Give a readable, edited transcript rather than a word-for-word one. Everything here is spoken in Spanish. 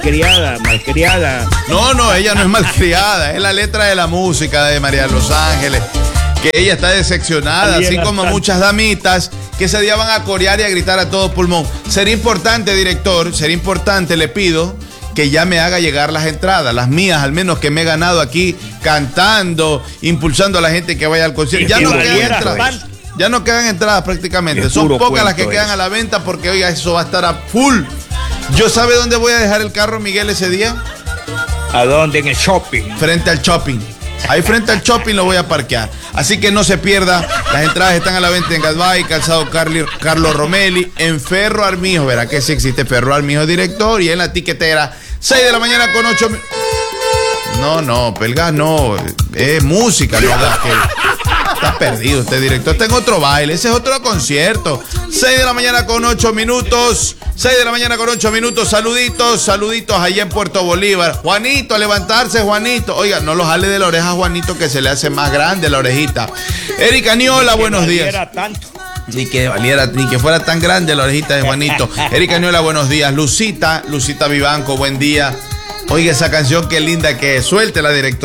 malcriada. No, ella no es malcriada, es la letra de la música de María de Los Ángeles, que ella está decepcionada, así como muchas damitas que ese día van a corear y a gritar a todo pulmón. Sería importante, director, le pido que ya me haga llegar las entradas, las mías al menos, que me he ganado aquí cantando, impulsando a la gente que vaya al concierto. Ya no quedan entradas. Ya no quedan entradas prácticamente. Son pocas las que quedan a la venta porque, oiga, eso va a estar a full. ¿Yo sabe dónde voy a dejar el carro, Miguel, ese día? ¿A dónde? En el shopping. Frente al shopping. Ahí frente al shopping lo voy a parquear. Así que no se pierda. Las entradas están a la venta en Gadbay, Calzado Carlos Romelli, en Ferro Armijo. Verá que sí existe Ferro Armijo, director. Y en la tiquetera, 6 de la mañana con 8 minutos. No, pelga no. Es música, no da que. Está perdido usted, director. Está en otro baile. Ese es otro concierto. 6 de la mañana con 8 minutos. 6 de la mañana con 8 minutos. Saluditos allá en Puerto Bolívar. Juanito, a levantarse, Juanito. Oiga, no lo jale de la oreja, Juanito, que se le hace más grande la orejita. Erika Niola, buenos días. Ni que fuera tan grande la orejita de Juanito. Erika Niola, buenos días. Lucita Vivanco, buen día. Oiga, esa canción, qué linda que es. Suelte la directora.